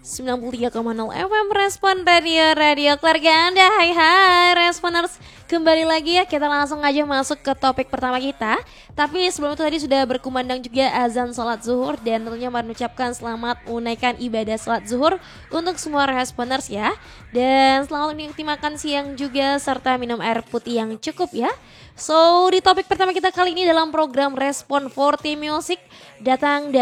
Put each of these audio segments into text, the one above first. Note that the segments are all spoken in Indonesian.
93,0 FM Respon Radio keluarga Anda. Hai Responers, kembali lagi ya, kita langsung aja masuk ke topik pertama kita. Tapi sebelum itu tadi sudah berkumandang juga azan sholat zuhur, dan tentunya mengucapkan selamat menunaikan ibadah sholat zuhur untuk semua Responers ya. Dan selamat menikmati makan siang juga, serta minum air putih yang cukup ya. So, di topik pertama kita kali ini dalam program Respon 40 Music datang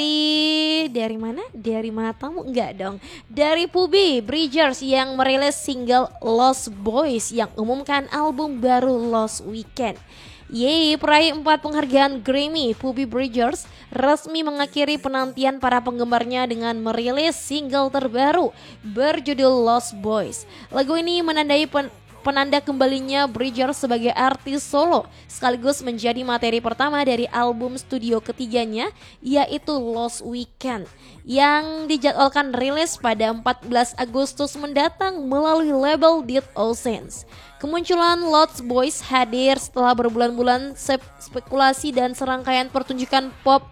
dari mana? Dari matamu? Enggak dong. Dari Pubi Bridgers yang merilis single Lost Boys yang umumkan album baru Lost Weekend. Yeay, peraih 4 penghargaan Grammy, Pubi Bridgers resmi mengakhiri penantian para penggemarnya dengan merilis single terbaru berjudul Lost Boys. Lagu ini menandai penanda kembalinya Bridgers sebagai artis solo, sekaligus menjadi materi pertama dari album studio ketiganya, yaitu Lost Weekend, yang dijadwalkan rilis pada 14 Agustus mendatang melalui label Dead Oceans. Kemunculan Lost Boys hadir setelah berbulan-bulan spekulasi dan serangkaian pertunjukan pop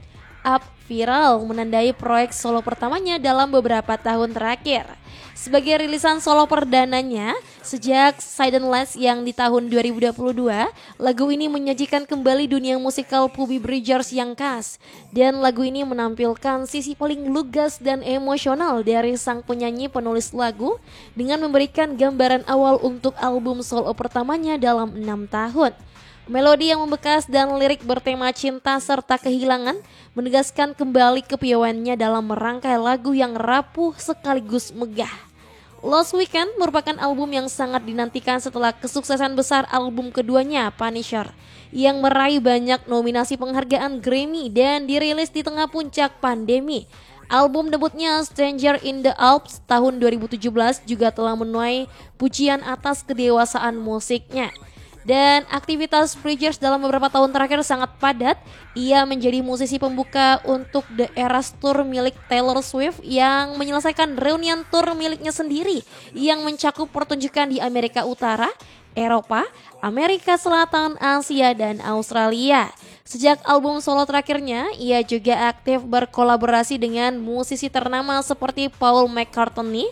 up viral menandai proyek solo pertamanya dalam beberapa tahun terakhir. Sebagai rilisan solo perdananya sejak Sidenless yang di tahun 2022, lagu ini menyajikan kembali dunia musikal Pubi Bridgers yang khas, dan lagu ini menampilkan sisi paling lugas dan emosional dari sang penyanyi penulis lagu dengan memberikan gambaran awal untuk album solo pertamanya dalam 6 tahun. Melodi yang membekas dan lirik bertema cinta serta kehilangan menegaskan kembali kepiawaiannya dalam merangkai lagu yang rapuh sekaligus megah. Lost Weekend merupakan album yang sangat dinantikan setelah kesuksesan besar album keduanya, Punisher, yang meraih banyak nominasi penghargaan Grammy dan dirilis di tengah puncak pandemi. Album debutnya Stranger in the Alps tahun 2017 juga telah menuai pujian atas kedewasaan musiknya. Dan aktivitas Bridgers dalam beberapa tahun terakhir sangat padat. Ia menjadi musisi pembuka untuk The Eras Tour milik Taylor Swift yang menyelesaikan reunion tour miliknya sendiri yang mencakup pertunjukan di Amerika Utara, Eropa, Amerika Selatan, Asia, dan Australia. Sejak album solo terakhirnya, ia juga aktif berkolaborasi dengan musisi ternama seperti Paul McCartney,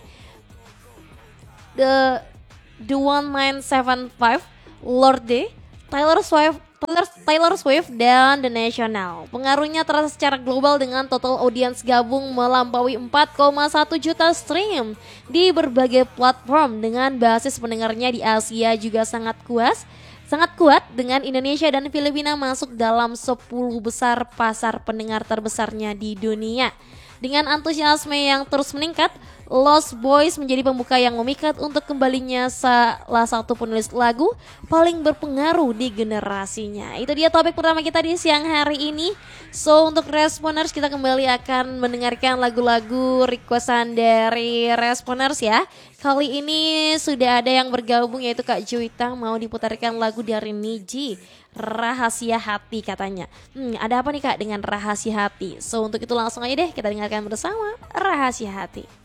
The 1975, Lorde, Taylor Swift, dan The National. Pengaruhnya terasa secara global dengan total audiens gabung melampaui 4,1 juta stream di berbagai platform, dengan basis pendengarnya di Asia juga sangat kuat dengan Indonesia dan Filipina masuk dalam 10 besar pasar pendengar terbesarnya di dunia. Dengan antusiasme yang terus meningkat, Lost Boys menjadi pembuka yang memikat untuk kembalinya salah satu penulis lagu paling berpengaruh di generasinya. Itu dia topik pertama kita di siang hari ini. So, untuk Responers, kita kembali akan mendengarkan lagu-lagu requestan dari Responers ya. Kali ini sudah ada yang bergabung, yaitu Kak Juwita, mau diputarkan lagu dari Niji, Rahasia Hati katanya. Ada apa nih Kak dengan Rahasia Hati? So, untuk itu langsung aja deh kita dengarkan bersama Rahasia Hati.